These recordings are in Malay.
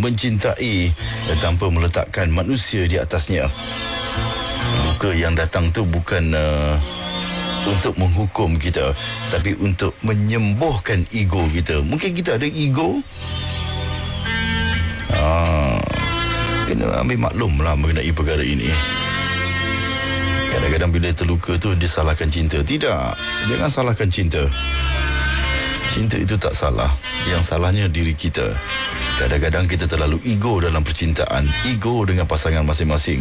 mencintai tanpa meletakkan manusia di atasnya. Luka yang datang tu bukan untuk menghukum kita, tapi untuk menyembuhkan ego kita. Mungkin kita ada ego, kena ambil maklum lah mengenai perkara ini. Kadang-kadang bila terluka tu disalahkan cinta. Tidak, jangan salahkan cinta. Cinta itu tak salah. Yang salahnya diri kita. Kadang-kadang kita terlalu ego dalam percintaan, ego dengan pasangan masing-masing.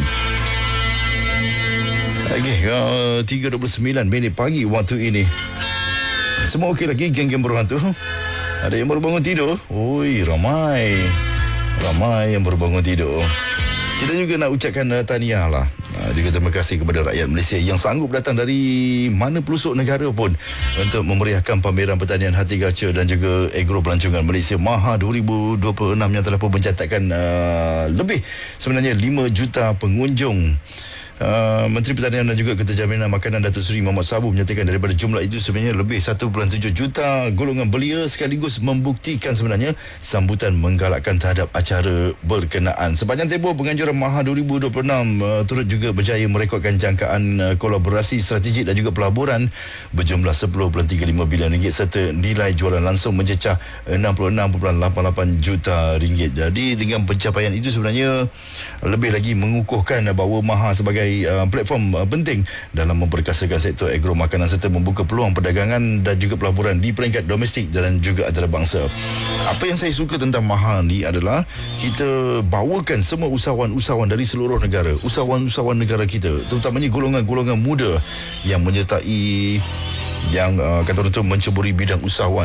Okey, 3:29 minit pagi waktu ini. Semua okey lagi geng-geng berhantu? Ada yang baru bangun tidur? Oi, ramai yang baru bangun tidur. Kita juga nak ucapkan tahniah lah, juga terima kasih kepada rakyat Malaysia yang sanggup datang dari mana pelosok negara pun untuk memeriahkan pameran pertanian Horticulture dan juga Agro Pelancongan Malaysia Maha 2026 yang telah pun mencatatkan lebih sebenarnya 5 juta pengunjung. Menteri Pertanian dan juga Keterjaminan Makanan Datuk Seri Muhammad Sabu menyatakan daripada jumlah itu sebenarnya lebih 1.7 juta golongan belia, sekaligus membuktikan sebenarnya sambutan menggalakkan terhadap acara berkenaan. Sepanjang tempoh penganjuran Maha 2026 turut juga berjaya merekodkan jangkaan kolaborasi strategik dan juga pelaburan berjumlah 10.35 bilion ringgit serta nilai jualan langsung mencecah 66.88 juta ringgit. Jadi dengan pencapaian itu sebenarnya lebih lagi mengukuhkan bahawa Maha sebagai platform penting dalam memperkasakan sektor agro makanan serta membuka peluang perdagangan dan juga pelaburan di peringkat domestik dan juga antarabangsa. Apa yang saya suka tentang Maha ni adalah kita bawakan semua usahawan-usahawan dari seluruh negara, usahawan-usahawan negara kita, terutamanya golongan-golongan muda yang menyertai, yang kata orang tu menceburi bidang usahawan.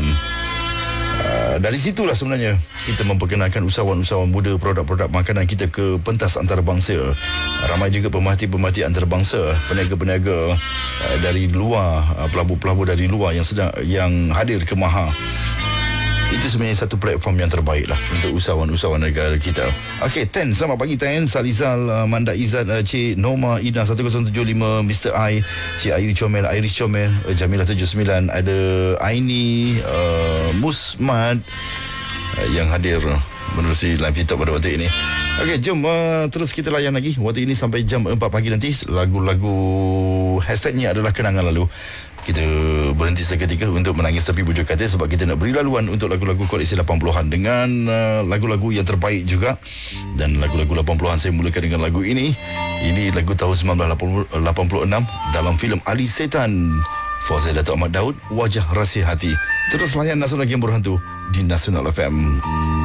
Dari situlah sebenarnya kita memperkenalkan usahawan-usahawan muda produk-produk makanan kita ke pentas antarabangsa. Ramai juga pemerhati-pemerhati antarabangsa, peniaga-peniaga dari luar, pelabur-pelabur dari luar yang hadir ke Maha. Itu sebenarnya satu platform yang terbaik lah untuk usahawan-usahawan negara kita. Okey, Ten, selamat pagi Ten. Salizal, Manda Izzat, Cik Norma Ina 1075, Mr. I, Cik Ayu Comel, Iris Comel, Jamilah 79, ada Aini, Musmad yang hadir menerusi live TikTok pada waktu ini. Okey, jom terus kita layan lagi waktu ini sampai jam 4 pagi nanti. Lagu-lagu hashtagnya adalah kenangan lalu. Kita berhenti seketika untuk menangis tepi bujur katil sebab kita nak beri laluan untuk lagu-lagu koleksi 80-an dengan lagu-lagu yang terbaik juga. Dan lagu-lagu 80-an saya mulakan dengan lagu ini. Ini lagu tahun 1986 dalam filem Ali Setan. Fauzi Datuk Ahmad Daud, Wajah Rahsia Hati. Terus layan Nasional Game Berhantu di Nasional FM.